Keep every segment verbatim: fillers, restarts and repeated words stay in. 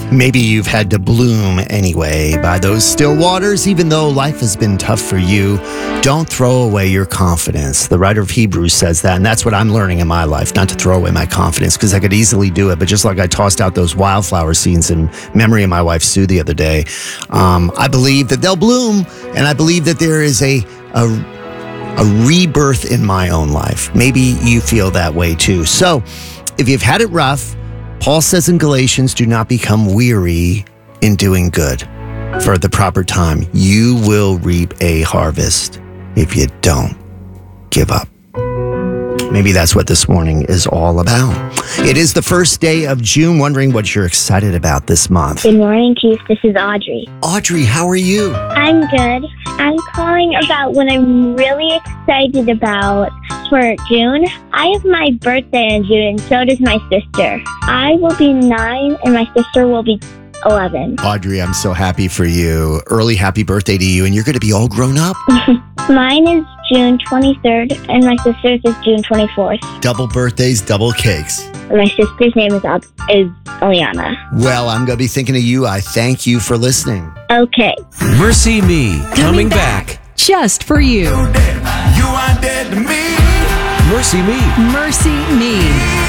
Maybe you've had to bloom anyway by those still waters, even though life has been tough for you. Don't throw away your confidence. The writer of Hebrews says that, and that's what I'm learning in my life, not to throw away my confidence, because I could easily do it. But just like I tossed out those wildflower seeds in memory of my wife, Sue, the other day, um, I believe that they'll bloom, and I believe that there is a, a, a rebirth in my own life. Maybe you feel that way too. So if you've had it rough, Paul says in Galatians, do not become weary in doing good. For at the proper time, you will reap a harvest if you don't give up. Maybe that's what this morning is all about. It is the first day of June. Wondering what you're excited about this month. Good morning, Keith. This is Audrey. Audrey, how are you? I'm good. I'm calling about what I'm really excited about for June. I have my birthday in June, and so does my sister. I will be nine, and my sister will be eleven. Audrey, I'm so happy for you. Early happy birthday to you, and you're going to be all grown up? Mine is June twenty-third, and my sister's is June twenty-fourth. Double birthdays, double cakes. And my sister's name is, Ab- is Eliana. Well, I'm going to be thinking of you. I thank you for listening. Okay. Mercy Me, coming back. Just for you. You are dead to me. Mercy Me. Mercy Me.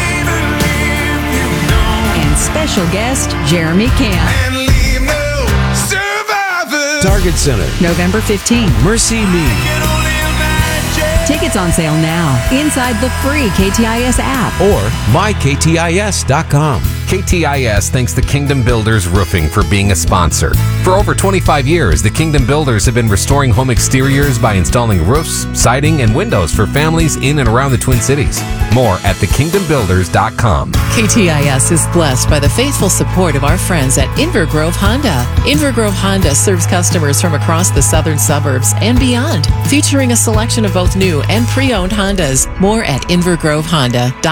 And special guest, Jeremy Camp. And leave no survivors. Target Center. November fifteenth. Mercy Me. Can only imagine. Tickets on sale now inside the free K T I S app. Or my K T I S dot com. K T I S thanks the Kingdom Builders Roofing for being a sponsor. For over twenty-five years, the Kingdom Builders have been restoring home exteriors by installing roofs, siding, and windows for families in and around the Twin Cities. More at the kingdom builders dot com. K T I S is blessed by the faithful support of our friends at Invergrove Honda. Invergrove Honda serves customers from across the southern suburbs and beyond, featuring a selection of both new and pre-owned Hondas. More at invergrove honda dot com.